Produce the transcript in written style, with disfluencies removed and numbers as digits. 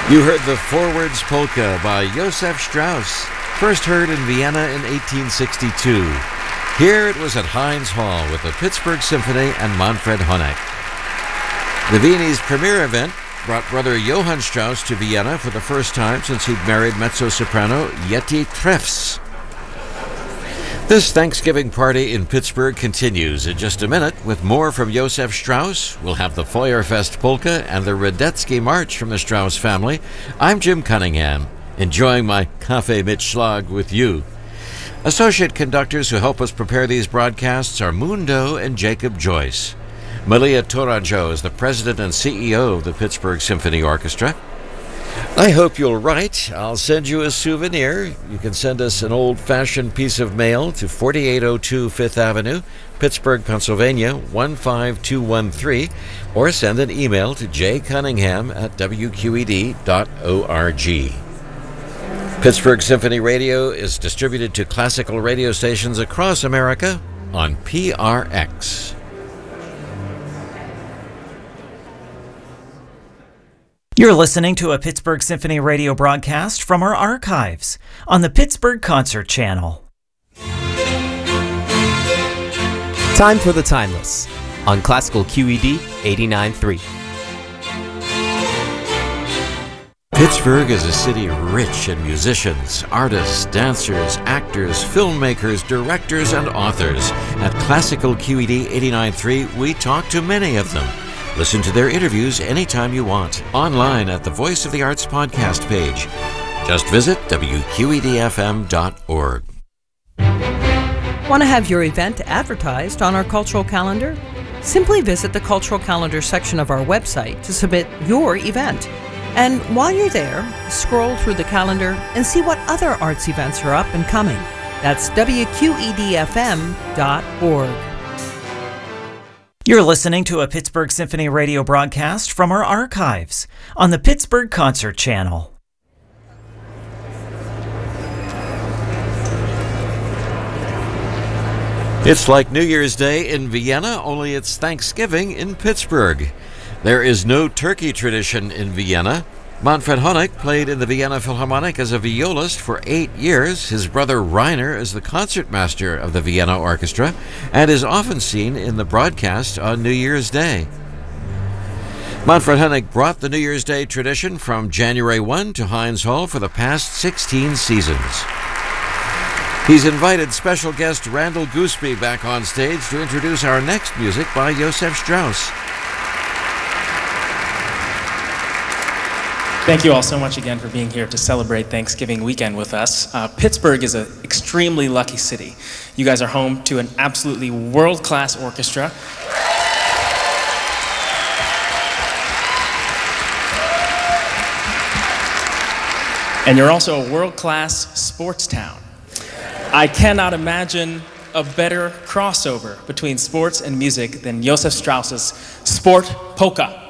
You heard the Forwards Polka by Josef Strauss, first heard in Vienna in 1862. Here it was at Heinz Hall with the Pittsburgh Symphony and Manfred Honeck. The Viennese premiere event brought brother Johann Strauss to Vienna for the first time since he'd married mezzo-soprano Yeti Treffs. This Thanksgiving party in Pittsburgh continues in just a minute with more from Josef Strauss. We'll have the Feuerfest Polka and the Radetzky March from the Strauss family. I'm Jim Cunningham, enjoying my Kaffee mit Schlag with you. Associate conductors who help us prepare these broadcasts are Mundo and Jacob Joyce. Malia Toranjo is the president and CEO of the Pittsburgh Symphony Orchestra. I hope you'll write. I'll send you a souvenir. You can send us an old-fashioned piece of mail to 4802 Fifth Avenue, Pittsburgh, Pennsylvania, 15213, or send an email to jcunningham@wqed.org. Pittsburgh Symphony Radio is distributed to classical radio stations across America on PRX. You're listening to a Pittsburgh Symphony Radio broadcast from our archives on the Pittsburgh Concert Channel. Time for the Timeless on Classical QED 89.3. Pittsburgh is a city rich in musicians, artists, dancers, actors, filmmakers, directors, and authors. At Classical QED 89.3, we talk to many of them. Listen to their interviews anytime you want, online at the Voice of the Arts podcast page. Just visit wqedfm.org. Want to have your event advertised on our cultural calendar? Simply visit the cultural calendar section of our website to submit your event. And while you're there, scroll through the calendar and see what other arts events are up and coming. That's wqedfm.org. You're listening to a Pittsburgh Symphony Radio broadcast from our archives on the Pittsburgh Concert Channel. It's like New Year's Day in Vienna, only it's Thanksgiving in Pittsburgh. There is no turkey tradition in Vienna. Manfred Honeck played in the Vienna Philharmonic as a violist for 8 years. His brother Rainer is the concertmaster of the Vienna Orchestra and is often seen in the broadcast on New Year's Day. Manfred Honeck brought the New Year's Day tradition from January 1 to Heinz Hall for the past 16 seasons. He's invited special guest Randall Gooseby back on stage to introduce our next music by Josef Strauss. Thank you all so much again for being here to celebrate Thanksgiving weekend with us. Pittsburgh is an extremely lucky city. You guys are home to an absolutely world-class orchestra. And you're also a world-class sports town. I cannot imagine a better crossover between sports and music than Josef Strauss's Sport Polka.